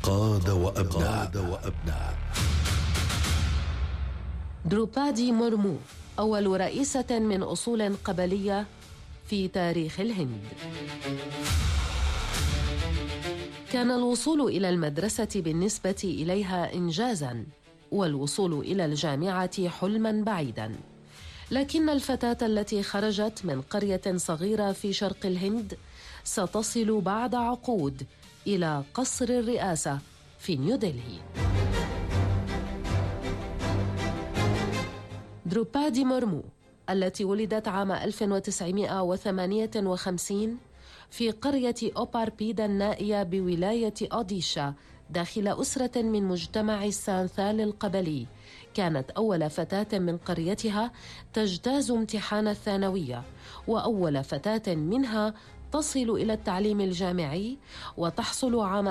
قاد وأبنى. دروبادي مرمو أول رئيسة من أصول قبلية في تاريخ الهند. كان الوصول إلى المدرسة بالنسبة إليها إنجازاً، والوصول إلى الجامعة حلماً بعيداً. لكن الفتاة التي خرجت من قرية صغيرة في شرق الهند ستصل بعد عقود إلى قصر الرئاسة في نيودلهي. دروبادي مرمو التي ولدت عام 1958 في قرية أوباربيدا النائية بولاية أوديشا داخل أسرة من مجتمع سانثال القبلي، كانت أول فتاة من قريتها تجتاز امتحان الثانوية، وأول فتاة منها تصل إلى التعليم الجامعي، وتحصل عام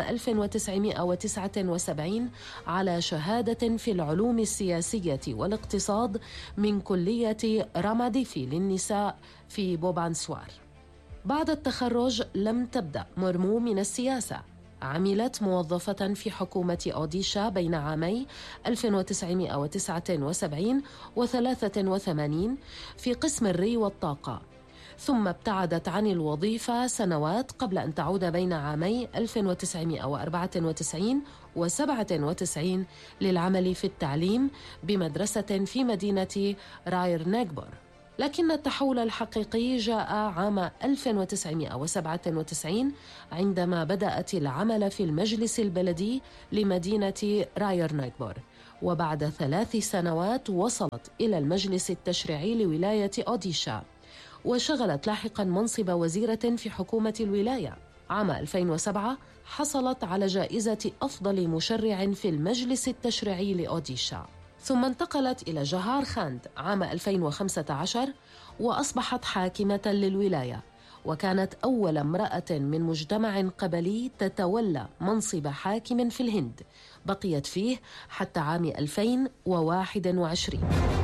1979 على شهادة في العلوم السياسية والاقتصاد من كلية راماديفي للنساء في بوبانسوار. بعد التخرج لم تبدأ مرمو من السياسة، عملت موظفة في حكومة أوديشا بين عامي 1979 و83 في قسم الري والطاقة، ثم ابتعدت عن الوظيفة سنوات قبل أن تعود بين عامي 1994 و97 للعمل في التعليم بمدرسة في مدينة راير ناغبور. لكن التحول الحقيقي جاء عام 1997 عندما بدأت العمل في المجلس البلدي لمدينة راير ناغبور، وبعد 3 سنوات وصلت إلى المجلس التشريعي لولاية أوديشا، وشغلت لاحقاً منصب وزيرة في حكومة الولاية. عام 2007 حصلت على جائزة أفضل مشرع في المجلس التشريعي لأوديشا، ثم انتقلت إلى جهارخاند عام 2015 وأصبحت حاكمة للولاية، وكانت أول امرأة من مجتمع قبلي تتولى منصب حاكم في الهند، بقيت فيه حتى عام 2021.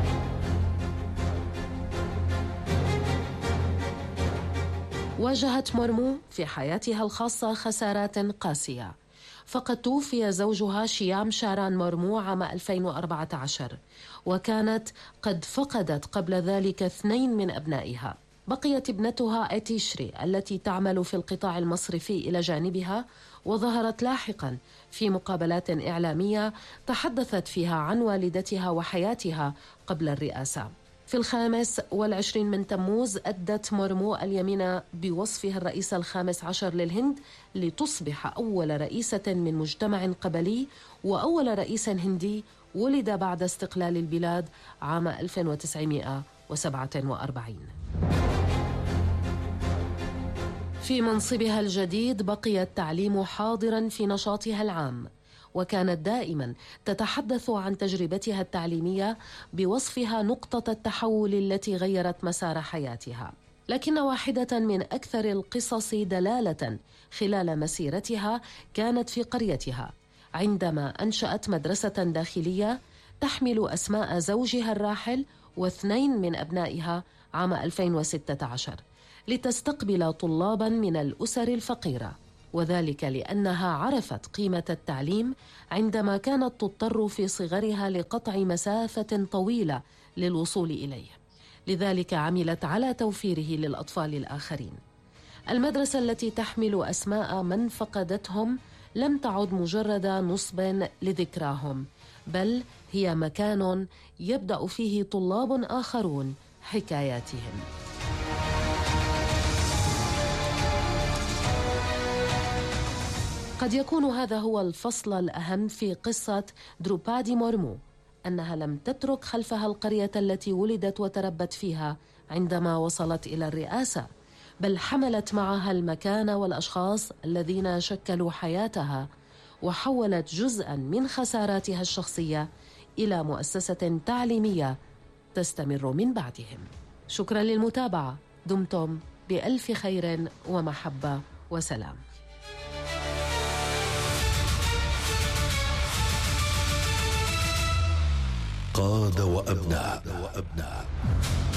واجهت مرمو في حياتها الخاصة خسارات قاسية، فقد توفي زوجها شيام شاران مرمو عام 2014، وكانت قد فقدت قبل ذلك 2 من أبنائها. بقيت ابنتها أتيشري التي تعمل في القطاع المصرفي إلى جانبها، وظهرت لاحقا في مقابلات إعلامية تحدثت فيها عن والدتها وحياتها قبل الرئاسة. في 25 من تموز أدت مرمو اليمين بوصفها الرئيس 15 للهند، لتصبح أول رئيسة من مجتمع قبلي وأول رئيس هندي ولد بعد استقلال البلاد عام 1947. في منصبها الجديد بقي التعليم حاضرا في نشاطها العام، وكانت دائما تتحدث عن تجربتها التعليمية بوصفها نقطة التحول التي غيرت مسار حياتها. لكن واحدة من أكثر القصص دلالة خلال مسيرتها كانت في قريتها، عندما أنشأت مدرسة داخلية تحمل أسماء زوجها الراحل و2 من أبنائها عام 2016 لتستقبل طلابا من الأسر الفقيرة، وذلك لأنها عرفت قيمة التعليم عندما كانت تضطر في صغرها لقطع مسافة طويلة للوصول إليه، لذلك عملت على توفيره للأطفال الآخرين. المدرسة التي تحمل أسماء من فقدتهم لم تعد مجرد نصب لذكراهم، بل هي مكان يبدأ فيه طلاب آخرون حكاياتهم. قد يكون هذا هو الفصل الأهم في قصة دروبادي مرمو، أنها لم تترك خلفها القرية التي ولدت وتربت فيها عندما وصلت إلى الرئاسة، بل حملت معها المكان والأشخاص الذين شكلوا حياتها، وحولت جزءاً من خساراتها الشخصية إلى مؤسسة تعليمية تستمر من بعدهم. شكراً للمتابعة، دمتم بألف خير ومحبة وسلام. قاد وأبنى.